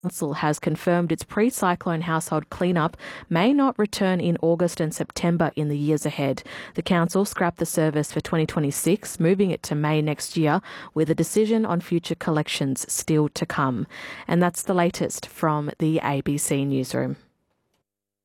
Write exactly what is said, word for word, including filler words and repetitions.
Council has confirmed its pre-cyclone household cleanup may not return in August and September in the years ahead. The council scrapped the service for twenty twenty-six, moving it to May next year, with a decision on future collections still to come. And that's the latest from the A B C Newsroom.